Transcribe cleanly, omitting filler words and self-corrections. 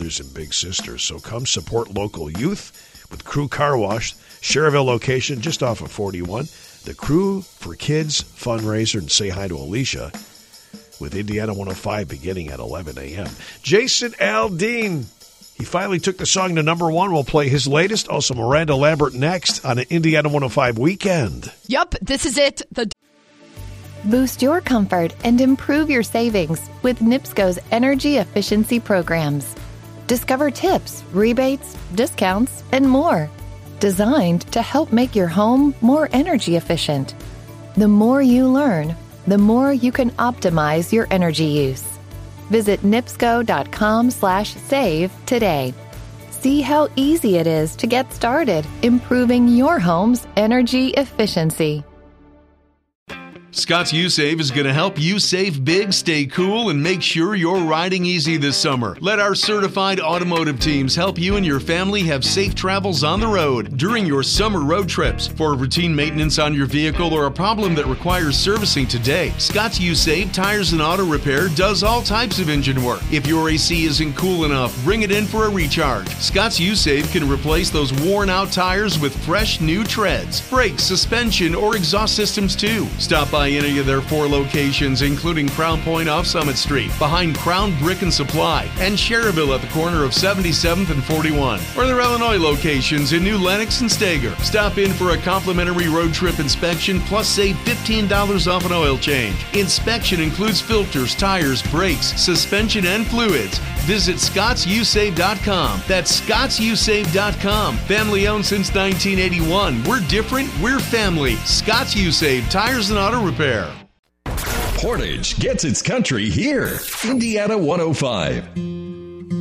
brothers and big sisters. So come support local youth with Crew Car Wash, Cherville location just off of 41. The Crew for Kids fundraiser, and say hi to Alicia with Indiana 105 beginning at 11 a.m. Jason Aldean, he finally took the song to number one. We'll play his latest. Also, Miranda Lambert next on an Indiana 105 weekend. Yep, this is it. Boost your comfort and improve your savings with NIPSCO's energy efficiency programs. Discover tips, rebates, discounts, and more, designed to help make your home more energy efficient. The more you learn, the more you can optimize your energy use. Visit nipsco.com/save today. See how easy it is to get started improving your home's energy efficiency. Scott's U-Save is going to help you save big, stay cool, and make sure you're riding easy this summer. Let our certified automotive teams help you and your family have safe travels on the road during your summer road trips. For routine maintenance on your vehicle or a problem that requires servicing today, Scott's U-Save Tires and Auto Repair does all types of engine work. If your AC isn't cool enough, bring it in for a recharge. Scott's U-Save can replace those worn-out tires with fresh new treads, brakes, suspension, or exhaust systems too. Stop by any of their 4 locations, including Crown Point off Summit Street, behind Crown Brick and Supply, and Cherville at the corner of 77th and 41, or their Illinois locations in New Lenox and Stager. Stop in for a complimentary road trip inspection, plus save $15 off an oil change. Inspection includes filters, tires, brakes, suspension, and fluids. Visit ScottsUSave.com. That's ScottsUSave.com. Family owned since 1981. We're different. We're family. Scott's U-Save Tires and Auto Repair. Portage gets its country here. Indiana 105.